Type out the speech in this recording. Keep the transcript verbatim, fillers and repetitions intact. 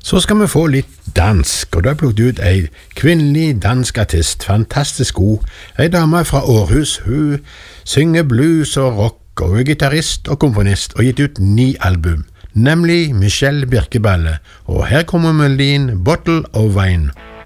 Så skal vi få litt dansk, og da har jeg plukket ut ei kvinnelig dansk artist, fantastisk god. Ei dame fra Aarhus, hun synger blues og rock, og hun er gitarist og komponist, og gitt ut ni album, nemlig Michelle Birkeballe, og her kommer melodien Bottle of Wine.